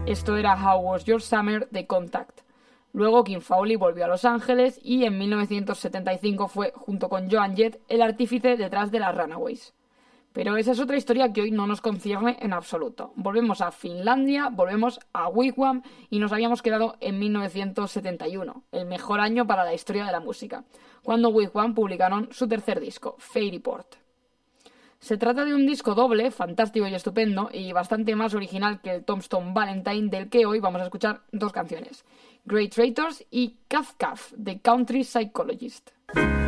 Esto era How Was Your Summer de Contact. Luego Kim Fowley volvió a Los Ángeles y en 1975 fue, junto con Joan Jett, el artífice detrás de las Runaways. Pero esa es otra historia que hoy no nos concierne en absoluto. Volvemos a Finlandia, volvemos a Wigwam y nos habíamos quedado en 1971, el mejor año para la historia de la música, cuando Wigwam publicaron su tercer disco, Fairport. Se trata de un disco doble, fantástico y estupendo, y bastante más original que el Tombstone Valentine, del que hoy vamos a escuchar dos canciones, Great Traitors y Caf Caf, de Country Psychologist.